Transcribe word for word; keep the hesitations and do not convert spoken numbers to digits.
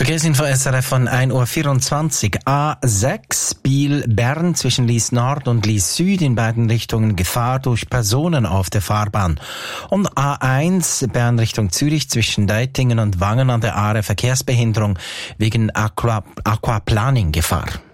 Verkehrsinfo S R F von ein Uhr vierundzwanzig. A sechs Biel-Bern zwischen Lies Nord und Lies Süd in beiden Richtungen Gefahr durch Personen auf der Fahrbahn. Und A eins Bern Richtung Zürich zwischen Deitingen und Wangen an der Aare Verkehrsbehinderung wegen Aqua- Aquaplaning Gefahr.